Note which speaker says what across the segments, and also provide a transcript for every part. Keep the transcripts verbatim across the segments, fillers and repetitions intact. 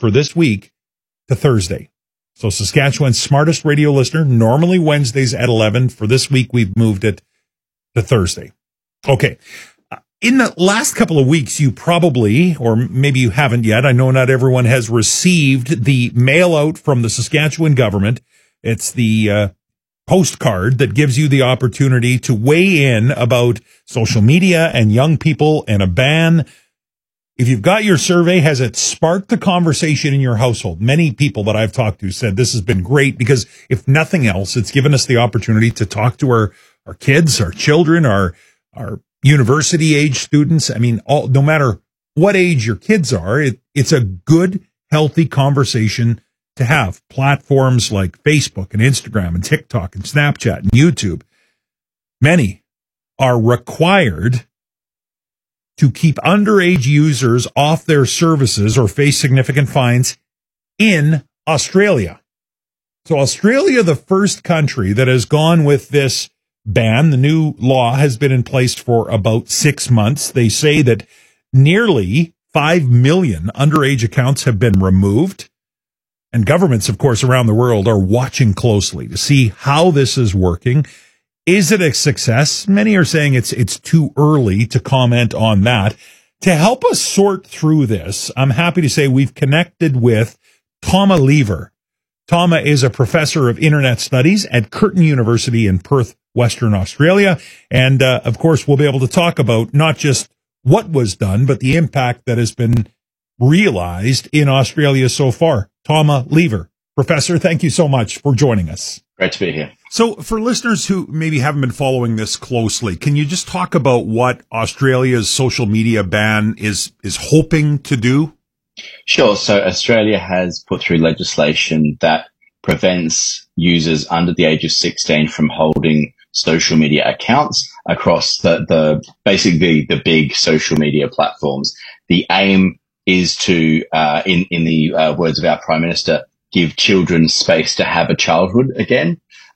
Speaker 1: for this week to Thursday. So Saskatchewan's smartest radio listener, normally Wednesdays at eleven. For this week, we've moved it to Thursday. Okay. In the last couple of weeks, you probably, or maybe you haven't yet, I know not everyone has received the mail out from the Saskatchewan government. It's the uh, postcard that gives you the opportunity to weigh in about social media and young people and a ban. If you've got your survey, has it sparked the conversation in your household? Many people that I've talked to said this has been great because if nothing else, it's given us the opportunity to talk to our, our kids, our children, our, our university age students. I mean, all, no matter what age your kids are, it, it's a good, healthy conversation to have. Platforms like Facebook and Instagram and TikTok and Snapchat and YouTube, many are required to keep underage users off their services or face significant fines in Australia. So Australia, the first country that has gone with this ban. The new law has been in place for about six months. They say that nearly five million underage accounts have been removed. And governments, of course, around the world are watching closely to see how this is working. Is it a success? Many are saying it's it's too early to comment on that. To help us sort through this, I'm happy to say we've connected with Thoma Lever. Thoma is a professor of internet studies at Curtin University in Perth, Western Australia. And, uh, of course, we'll be able to talk about not just what was done, but the impact that has been realized in Australia so far. Thoma Lever. Professor, thank you so much for joining us.
Speaker 2: Great to be here.
Speaker 1: So for listeners who maybe haven't been following this closely, can you just talk about what Australia's social media ban is, is hoping to do?
Speaker 2: Sure. So Australia has put through legislation that prevents users under the age of sixteen from holding social media accounts across the, the basically the big social media platforms. The aim is to, uh, in, in the uh, words of our Prime Minister, give children space to have a childhood again,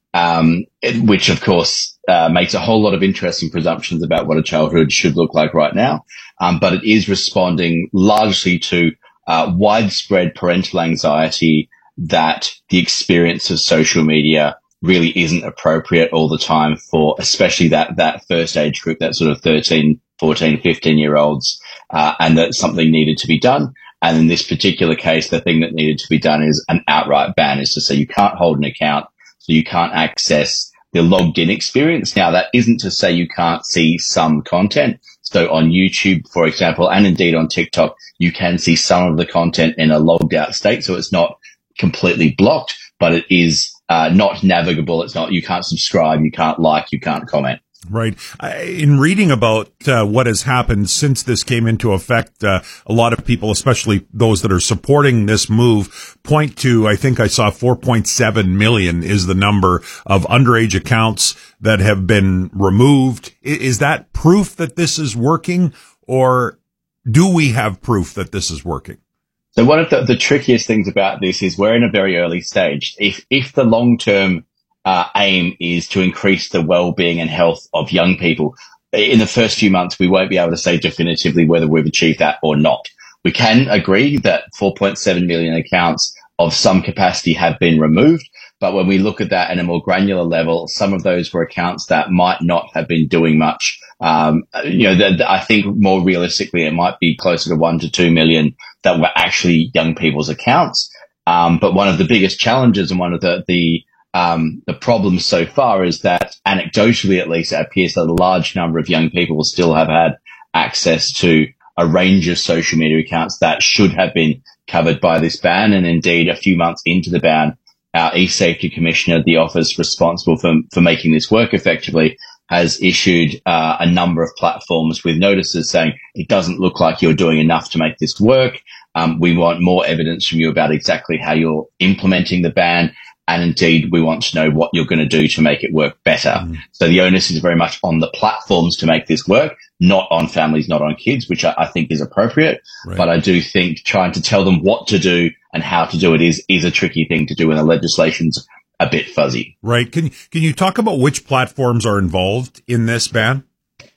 Speaker 2: um, it, which of course uh, makes a whole lot of interesting presumptions about what a childhood should look like right now. Um, but it is responding largely to uh, widespread parental anxiety that the experience of social media really isn't appropriate all the time for especially that, that first age group, that sort of thirteen, fourteen, fifteen year olds, uh, and that something needed to be done. And in this particular case, the thing that needed to be done is an outright ban, is to say you can't hold an account, so you can't access the logged in experience. Now, that isn't to say you can't see some content. So on YouTube, for example, and indeed on TikTok, you can see some of the content in a logged out state. So it's not completely blocked, but it is uh, not navigable. It's not, you can't subscribe, you can't like, you can't comment.
Speaker 1: Right. In reading about uh, what has happened since this came into effect, uh, a lot of people, especially those that are supporting this move, point to, I think I saw four point seven million is the number of underage accounts that have been removed. Is that proof that this is working, or do we have proof that this is working?
Speaker 2: So one of the, the trickiest things about this is we're in a very early stage. If, if the long-term Uh, aim is to increase the well-being and health of young people, in the first few months, we won't be able to say definitively whether we've achieved that or not. We can agree that four point seven million accounts of some capacity have been removed. But when we look at that at a more granular level, some of those were accounts that might not have been doing much. Um, you know, the, the, I think more realistically, it might be closer to one to two million that were actually young people's accounts. Um, but one of the biggest challenges and one of the, the Um, the problem so far is that anecdotally, at least, it appears that a large number of young people will still have had access to a range of social media accounts that should have been covered by this ban. And indeed, a few months into the ban, our e-safety commissioner, the office responsible for, for making this work effectively, has issued uh, a number of platforms with notices saying it doesn't look like you're doing enough to make this work. Um, we want more evidence from you about exactly how you're implementing the ban. And indeed, we want to know what you're going to do to make it work better. Mm. So the onus is very much on the platforms to make this work, not on families, not on kids, which I, I think is appropriate. Right. But I do think trying to tell them what to do and how to do it is, is a tricky thing to do when the legislation's a bit fuzzy.
Speaker 1: Right. Can, can you talk about which platforms are involved in this ban?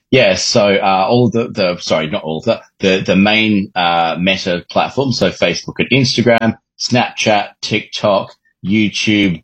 Speaker 2: Yeah, so uh, all the, the sorry, not all the the the main uh, Meta platforms, so Facebook and Instagram, Snapchat, TikTok, YouTube,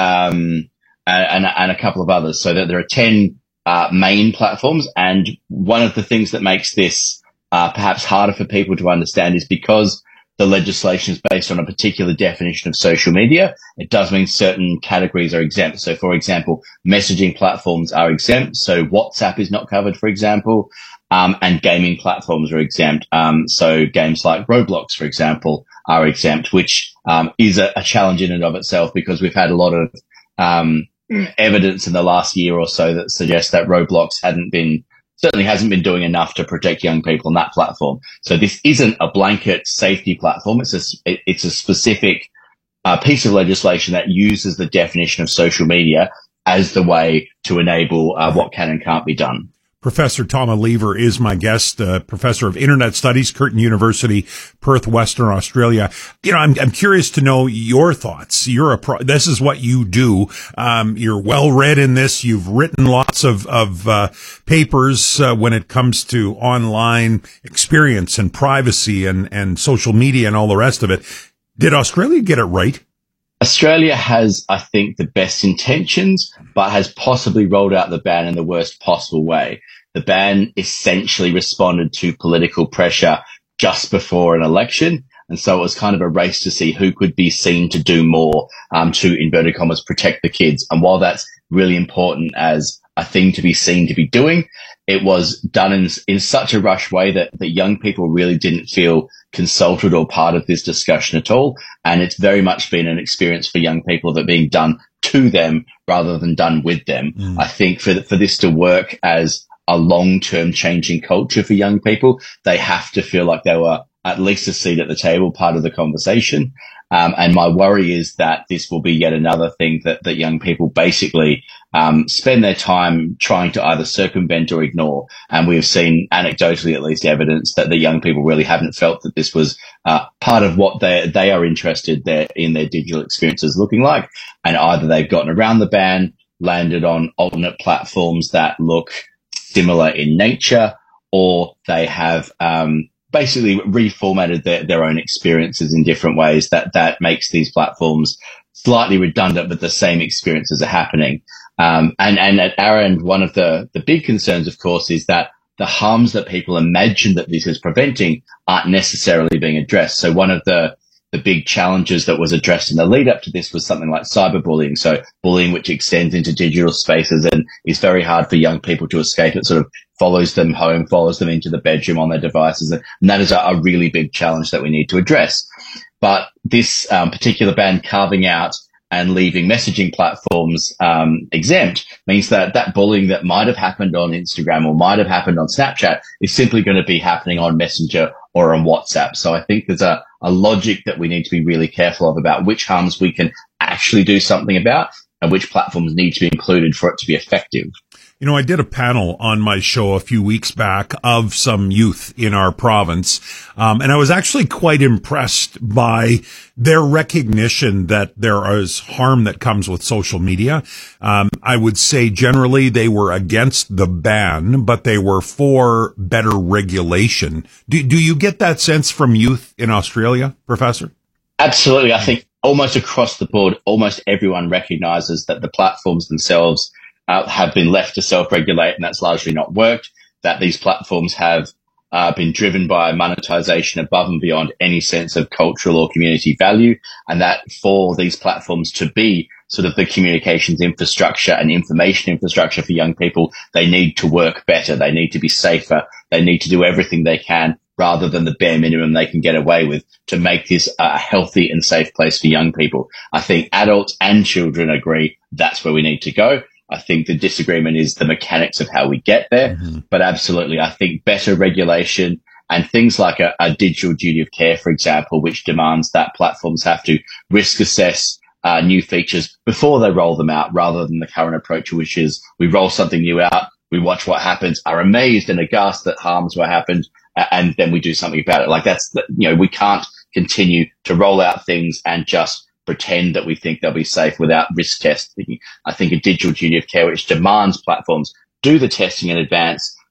Speaker 2: um, and, and a couple of others. So that there are ten uh, main platforms, and one of the things that makes this uh, perhaps harder for people to understand is because the legislation is based on a particular definition of social media. It does mean certain categories are exempt. So, for example, messaging platforms are exempt. So WhatsApp is not covered, for example, um, and gaming platforms are exempt. Um, so games like Roblox, for example, are exempt, which um, is a, a challenge in and of itself because we've had a lot of um, evidence in the last year or so that suggests that Roblox hadn't been certainly hasn't been doing enough to protect young people on that platform. So this isn't a blanket safety platform. It's a, it's a specific uh, piece of legislation that uses the definition of social media as the way to enable uh, what can and can't be done.
Speaker 1: Professor Tom Lever is my guest, uh, professor of Internet Studies, Curtin University, Perth, Western Australia. You know, I'm, I'm curious to know your thoughts. You're a pro, this is what you do. Um, you're well read in this. You've written lots of, of, uh, papers, uh, when it comes to online experience and privacy and, and social media and all the rest of it. Did Australia get it right?
Speaker 2: Australia has, I think, the best intentions, but has possibly rolled out the ban in the worst possible way. The ban essentially responded to political pressure just before an election. And so it was kind of a race to see who could be seen to do more um, to, inverted commas, protect the kids. And while that's really important as a thing to be seen to be doing, it was done in, in such a rush way that the young people really didn't feel consulted or part of this discussion at all. And it's very much been an experience for young people that being done to them rather than done with them. Mm. I think for, for this to work as a long-term changing culture for young people, they have to feel like they were at least a seat at the table, part of the conversation. Um, and my worry is that this will be yet another thing that, that young people basically um, spend their time trying to either circumvent or ignore. And we have seen anecdotally, at least, evidence that the young people really haven't felt that this was uh, part of what they they are interested their, in their digital experiences looking like. And either they've gotten around the ban, landed on alternate platforms that look similar in nature, or they have um, basically reformatted their, their own experiences in different ways that, that makes these platforms slightly redundant, but the same experiences are happening. Um, and, and at our end, one of the, the big concerns, of course, is that the harms that people imagine that this is preventing aren't necessarily being addressed. So one of the, the big challenges that was addressed in the lead up to this was something like cyberbullying. So bullying, which extends into digital spaces and is very hard for young people to escape. It sort of follows them home, follows them into the bedroom on their devices. And that is a, a really big challenge that we need to address. But this um, particular ban carving out and leaving messaging platforms um, exempt means that that bullying that might have happened on Instagram or might have happened on Snapchat is simply going to be happening on Messenger or on WhatsApp. So I think there's a, a logic that we need to be really careful of about which harms we can actually do something about and which platforms need to be included for it to be effective.
Speaker 1: You know, I did a panel on my show a few weeks back of some youth in our province, um, and I was actually quite impressed by their recognition that there is harm that comes with social media. Um, I would say generally they were against the ban, but they were for better regulation. Do, do you get that sense from youth in Australia, Professor?
Speaker 2: Absolutely. I think almost across the board, almost everyone recognizes that the platforms themselves Uh, have been left to self-regulate, and that's largely not worked, that these platforms have uh, been driven by monetization above and beyond any sense of cultural or community value, and that for these platforms to be sort of the communications infrastructure and information infrastructure for young people, they need to work better, they need to be safer, they need to do everything they can rather than the bare minimum they can get away with to make this a healthy and safe place for young people. I think adults and children agree that's where we need to go. I think the disagreement is the mechanics of how we get there. Mm-hmm. But absolutely, I think better regulation and things like a, a digital duty of care, for example, which demands that platforms have to risk assess uh, new features before they roll them out, rather than the current approach, which is we roll something new out, we watch what happens, are amazed and aghast that harms what happened, and then we do something about it. Like that's, the, you know, we can't continue to roll out things and just pretend that we think they'll be safe without risk testing. I think a digital duty of care which demands platforms do the testing in advance,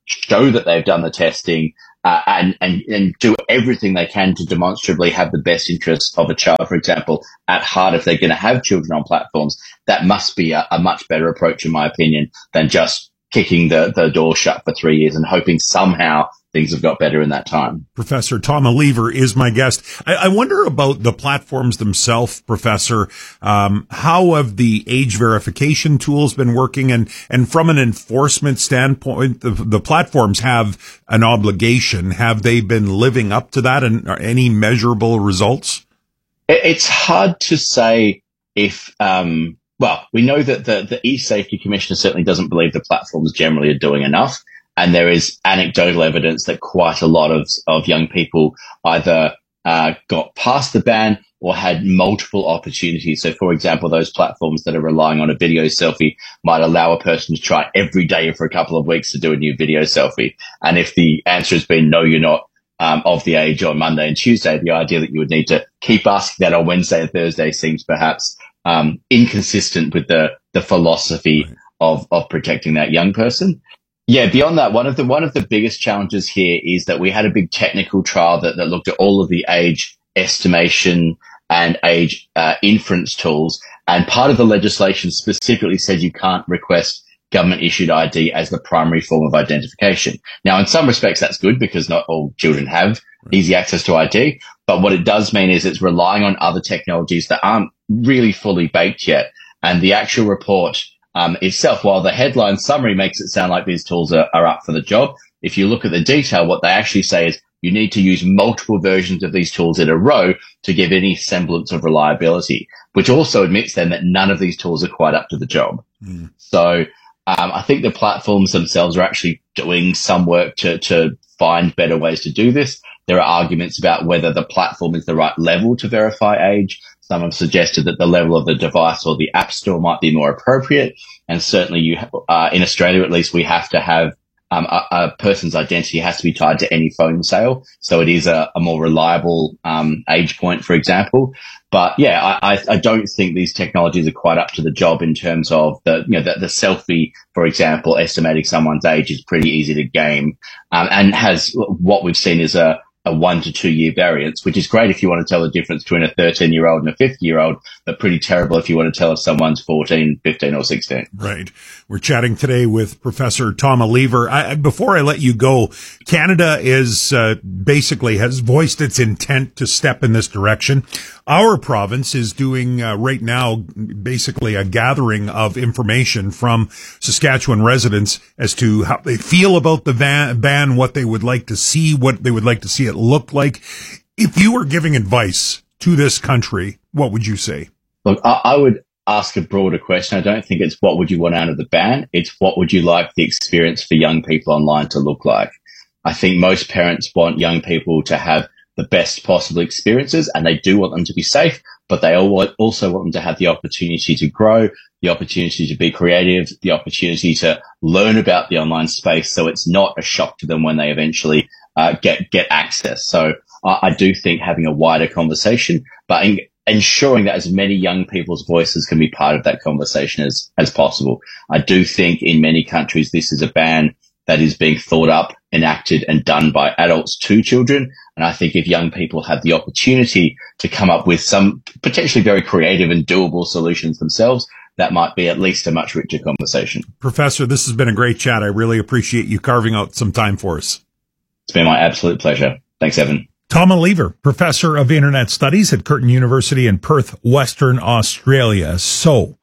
Speaker 2: show that they've done the testing, uh, and, and, and do everything they can to demonstrably have the best interests of a child, for example, at heart if they're going to have children on platforms. That must be a, a much better approach, in my opinion, than just kicking the, the door shut for three years and hoping somehow things have got better in that time.
Speaker 1: Professor Tom Oliver is my guest. I, I wonder about the platforms themselves, Professor. Um, how have the age verification tools been working? And, and from an enforcement standpoint, the, the platforms have an obligation. Have they been living up to that, and are any measurable results?
Speaker 2: It's hard to say if, um, well, we know that the, the e-safety commissioner certainly doesn't believe the platforms generally are doing enough. And there is anecdotal evidence that quite a lot of, of young people either uh, got past the ban or had multiple opportunities. So, for example, those platforms that are relying on a video selfie might allow a person to try every day for a couple of weeks to do a new video selfie. And if the answer has been, no, you're not um, of the age on Monday and Tuesday, the idea that you would need to keep asking that on Wednesday and Thursday seems perhaps um, inconsistent with the, the philosophy right. of, of protecting that young person. Yeah, beyond that, one of the one of the biggest challenges here is that we had a big technical trial that, that looked at all of the age estimation and age uh, inference tools. And part of the legislation specifically said you can't request government-issued I D as the primary form of identification. Now, in some respects, that's good because not all children have easy access to I D. But what it does mean is it's relying on other technologies that aren't really fully baked yet. And the actual report Um, itself, while the headline summary makes it sound like these tools are, are up for the job, if you look at the detail, what they actually say is you need to use multiple versions of these tools in a row to give any semblance of reliability, which also admits then that none of these tools are quite up to the job. Mm. So um, I think the platforms themselves are actually doing some work to, to find better ways to do this. There are arguments about whether the platform is the right level to verify age. Some have suggested that the level of the device or the app store might be more appropriate. And certainly you, uh, in Australia, at least, we have to have, um, a, a person's identity has to be tied to any phone sale. So it is a, a more reliable, um, age point, for example. But yeah, I, I, I don't think these technologies are quite up to the job in terms of the, you know, the, the selfie, for example, estimating someone's age is pretty easy to game, um, and has what we've seen is a, a one to two year variance, which is great if you want to tell the difference between a thirteen year old and a fifty year old, but pretty terrible if you want to tell if someone's fourteen, fifteen or sixteen.
Speaker 1: Right. We're chatting today with Professor Tom Oliver. I, before I let you go, Canada is uh, basically has voiced its intent to step in this direction. Our province is doing uh, right now basically a gathering of information from Saskatchewan residents as to how they feel about the ban, ban, what they would like to see, what they would like to see it look like. If you were giving advice to this country, what would you say?
Speaker 2: Look, I, I would ask a broader question. I don't think it's what would you want out of the ban. It's what would you like the experience for young people online to look like. I think most parents want young people to have the best possible experiences, and they do want them to be safe, but they also want them to have the opportunity to grow, the opportunity to be creative, the opportunity to learn about the online space, so it's not a shock to them when they eventually uh, get get access. So I, I do think having a wider conversation, but in, ensuring that as many young people's voices can be part of that conversation as as possible. I do think in many countries this is a ban that is being thought up, enacted, and done by adults to children. And I think if young people have the opportunity to come up with some potentially very creative and doable solutions themselves, that might be at least a much richer conversation.
Speaker 1: Professor, this has been a great chat. I really appreciate you carving out some time for us.
Speaker 2: It's been my absolute pleasure. Thanks, Evan.
Speaker 1: Tom Oliver, Professor of Internet Studies at Curtin University in Perth, Western Australia. So,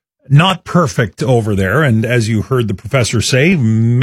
Speaker 1: not perfect over there. And as you heard the professor say,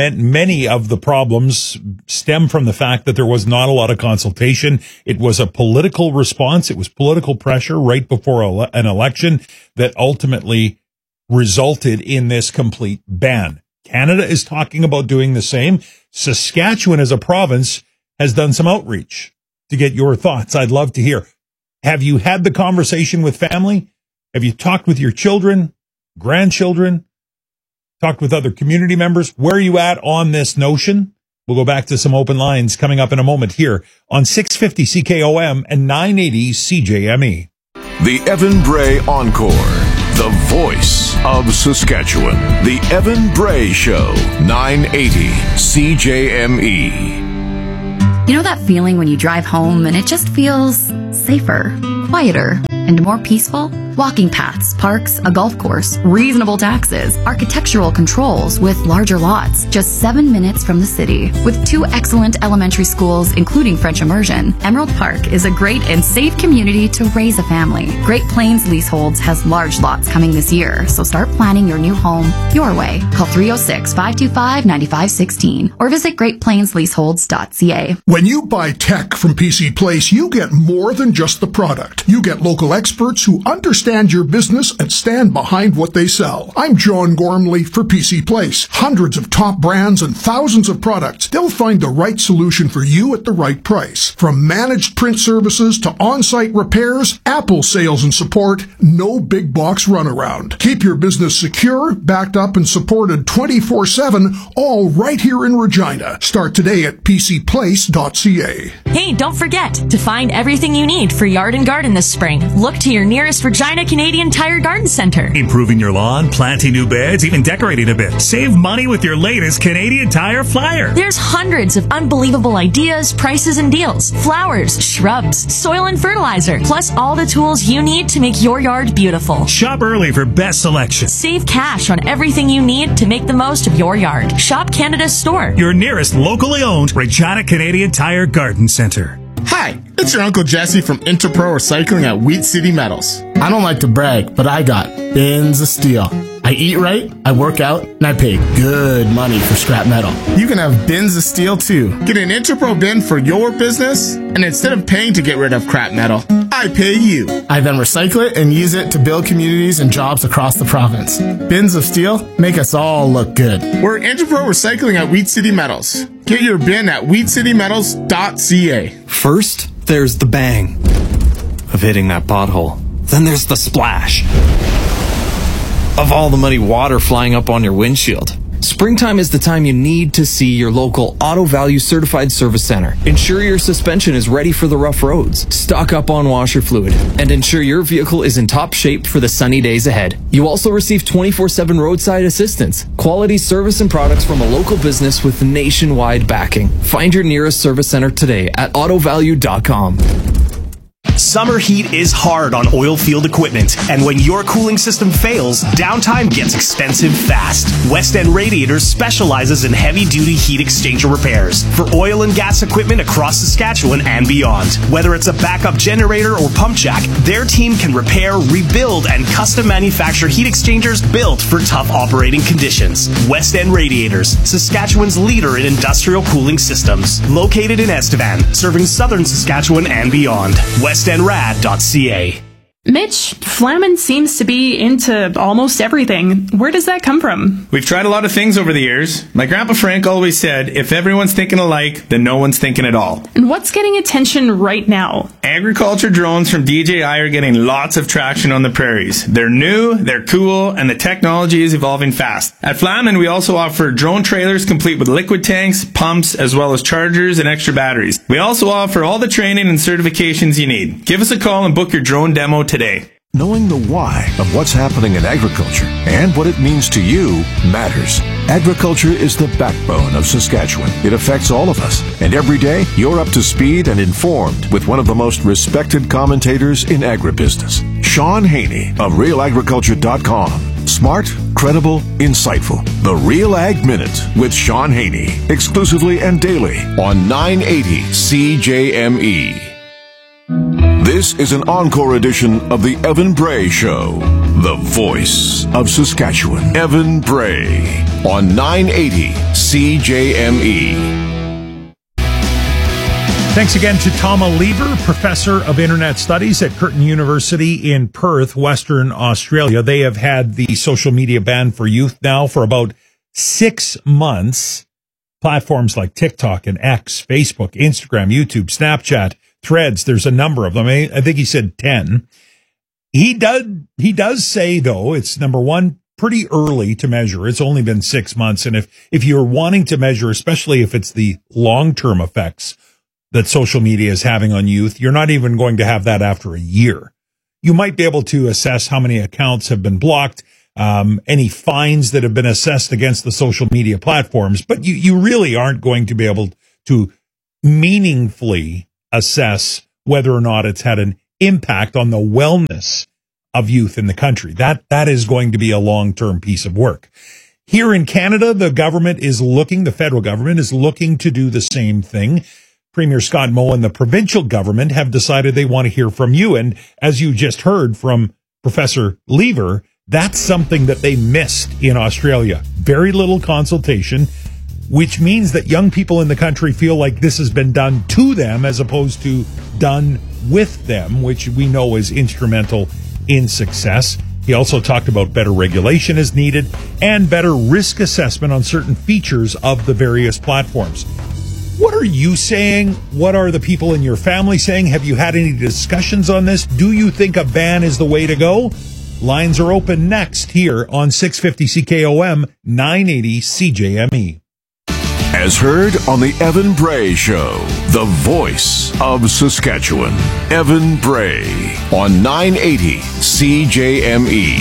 Speaker 1: many of the problems stem from the fact that there was not a lot of consultation. It was a political response. It was political pressure right before an election that ultimately resulted in this complete ban. Canada is talking about doing the same. Saskatchewan as a province has done some outreach. To get your thoughts, I'd love to hear. Have you had the conversation with family? Have you talked with your children? Grandchildren, talked with other community members? Where are you at on this notion? We'll go back to some open lines coming up in a moment here on six fifty C K O M and nine eighty C J M E.
Speaker 3: The Evan Bray Encore. the voice of Saskatchewan. The Evan Bray Show, nine eighty C J M E.
Speaker 4: You know that feeling when you drive home and it just feels safer, quieter, and more peaceful? Walking paths, parks, a golf course, reasonable taxes, architectural controls with larger lots, just seven minutes from the city. With two excellent elementary schools, including French immersion, Emerald Park is a great and safe community to raise a family. Great Plains Leaseholds has large lots coming this year, so start planning your new home your way. Call three oh six, five two five, nine five one six or visit great plains leaseholds dot c a.
Speaker 5: When you buy tech from P C Place, you get more than just the product. You get local experts who understand your business and stand behind what they sell. I'm John Gormley for P C Place. Hundreds of top brands and thousands of products. They'll find the right solution for you at the right price. From managed print services to on-site repairs, Apple sales and support, no big box runaround. Keep your business secure, backed up and supported twenty-four seven, all right here in Regina. Start today at p c place dot c a.
Speaker 6: Hey, don't forget to find everything you need for yard and garden this spring. Look to your nearest Regina Canadian Tire Garden Center.
Speaker 7: Improving your lawn, planting new beds, even decorating a bit. Save money with your latest Canadian Tire flyer.
Speaker 6: There's hundreds of unbelievable ideas, prices, and deals. Flowers, shrubs, soil and fertilizer, plus all the tools you need to make your yard beautiful.
Speaker 7: Shop early for best selection.
Speaker 6: Save cash on everything you need to make the most of your yard. Shop Canada's store.
Speaker 7: Your nearest locally owned Regina Canadian Tire Garden Center.
Speaker 8: Hi, it's your Uncle Jesse from Interpro Recycling at Wheat City Metals. I don't like to brag, but I got bins of steel. I eat right, I work out, and I pay good money for scrap metal. You can have bins of steel too. Get an Interpro bin for your business, and instead of paying to get rid of crap metal, I pay you. I then recycle it and use it to build communities and jobs across the province. Bins of steel make us all look good. We're Interpro Recycling at Wheat City Metals. Get your bin at wheat city metals dot c a.
Speaker 9: First, there's the bang of hitting that pothole. Then there's the splash of all the muddy water flying up on your windshield. Springtime is the time you need to see your local Auto Value Certified Service Center. Ensure your suspension is ready for the rough roads. Stock up on washer fluid and ensure your vehicle is in top shape for the sunny days ahead. You also receive twenty-four seven roadside assistance, quality service and products from a local business with nationwide backing. Find your nearest service center today at auto value dot com.
Speaker 10: Summer heat is hard on oil field equipment, and when your cooling system fails, downtime gets expensive fast. West End Radiators specializes in heavy-duty heat exchanger repairs for oil and gas equipment across Saskatchewan and beyond. Whether it's a backup generator or pump jack, their team can repair, rebuild, and custom manufacture heat exchangers built for tough operating conditions. West End Radiators, Saskatchewan's leader in industrial cooling systems. Located in Estevan, serving southern Saskatchewan and beyond. west end rad dot c a.
Speaker 11: Mitch, Flamin seems to be into almost everything. Where does that come from?
Speaker 12: We've tried a lot of things over the years. My grandpa Frank always said, if everyone's thinking alike, then no one's thinking at all.
Speaker 11: And what's getting attention right now?
Speaker 12: Agriculture drones from D J I are getting lots of traction on the prairies. They're new, they're cool, and the technology is evolving fast. At Flamin, we also offer drone trailers complete with liquid tanks, pumps, as well as chargers and extra batteries. We also offer all the training and certifications you need. Give us a call and book your drone demo today. Today.
Speaker 3: Knowing the why of what's happening in agriculture and what it means to you matters. Agriculture is the backbone of Saskatchewan. It affects all of us. And every day, you're up to speed and informed with one of the most respected commentators in agribusiness, Sean Haney of real agriculture dot com. Smart, credible, insightful. The Real Ag Minute with Sean Haney. Exclusively and daily on nine eighty C J M E. This is an encore edition of the Evan Bray Show, the voice of Saskatchewan. Evan Bray on nine eighty C J M E.
Speaker 1: Thanks again to Tama Lever, Professor of Internet Studies at Curtin University in Perth, Western Australia. They have had the social media ban for youth now for about six months. Platforms like TikTok and X, Facebook, Instagram, YouTube, Snapchat, Threads, there's a number of them. I think he said ten. He does, he does say, though, it's number one, pretty early to measure. It's only been six months. And if, if you're wanting to measure, especially if it's the long-term effects that social media is having on youth, you're not even going to have that after a year. you might be able to assess how many accounts have been blocked, um, any fines that have been assessed against the social media platforms, but you, you really aren't going to be able to meaningfully assess whether or not it's had an impact on the wellness of youth in the country. That, that is going to be a long-term piece of work. Here in Canada, the government is looking, the federal government is looking to do the same thing. Premier Scott Moe and the provincial government have decided they want to hear from you. And as you just heard from Professor Lever, that's something that they missed in Australia. Very little consultation, which means that young people in the country feel like this has been done to them as opposed to done with them, which we know is instrumental in success. He also talked about better regulation is needed and better risk assessment on certain features of the various platforms. What are you saying? What are the people in your family saying? Have you had any discussions on this? Do you think a ban is the way to go? Lines are open next here on six fifty C K O M, nine eighty C J M E.
Speaker 3: As heard on the Evan Bray Show, the voice of Saskatchewan. Evan Bray on nine eighty C J M E.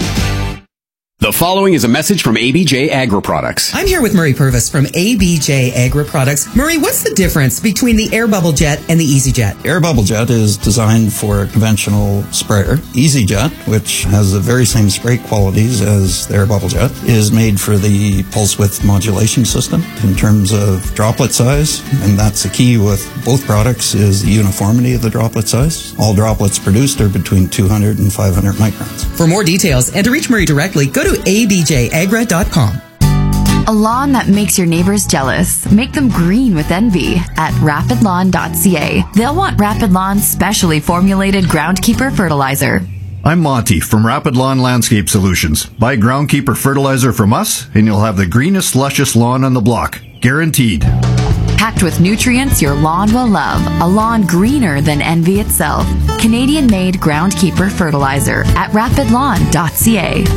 Speaker 13: The following is a message from A B J Agri Products.
Speaker 14: I'm here with Murray Purvis from A B J Agri Products. Murray, what's the difference between the Air Bubble Jet and the Easy Jet?
Speaker 15: Air Bubble Jet is designed for a conventional sprayer. Easy Jet, which has the very same spray qualities as the Air Bubble Jet, is made for the pulse width modulation system in terms of droplet size, and that's the key with both products is the uniformity of the droplet size. All droplets produced are between two hundred and five hundred microns.
Speaker 14: For more details and to reach Murray directly, go to a b j agra dot com.
Speaker 4: A lawn that makes your neighbors jealous. Make them green with envy at rapid lawn dot c a. They'll want Rapid Lawn's specially formulated Groundkeeper fertilizer.
Speaker 16: I'm Monty from Rapid Lawn Landscape Solutions. Buy Groundkeeper fertilizer from us and you'll have the greenest, luscious lawn on the block. Guaranteed.
Speaker 4: Packed with nutrients your lawn will love. A lawn greener than envy itself. Canadian-made Groundkeeper fertilizer at rapid lawn dot c a.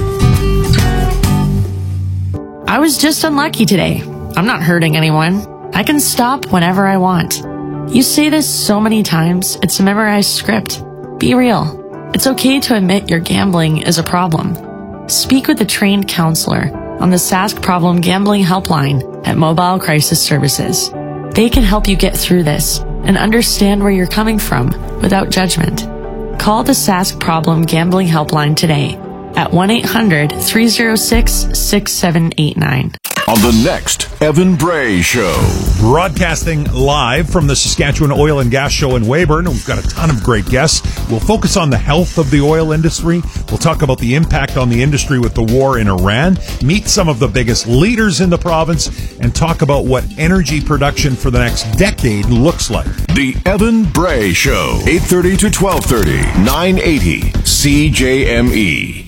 Speaker 6: I was just unlucky today. I'm not hurting anyone. I can stop whenever I want. You say this so many times, it's a memorized script. Be real. It's okay to admit your gambling is a problem. Speak with a trained counselor on the Sask Problem Gambling Helpline at Mobile Crisis Services. They can help you get through this and understand where you're coming from without judgment. Call the Sask Problem Gambling Helpline today at one eight hundred three oh six six seven eight nine.
Speaker 3: On the next Evan Bray Show.
Speaker 1: Broadcasting live from the Saskatchewan Oil and Gas Show in Weyburn. We've got a ton of great guests. We'll focus on the health of the oil industry. We'll talk about the impact on the industry with the war in Iran, meet some of the biggest leaders in the province, and talk about what energy production for the next decade looks like.
Speaker 3: The Evan Bray Show, eight thirty to twelve thirty, nine eighty C J M E.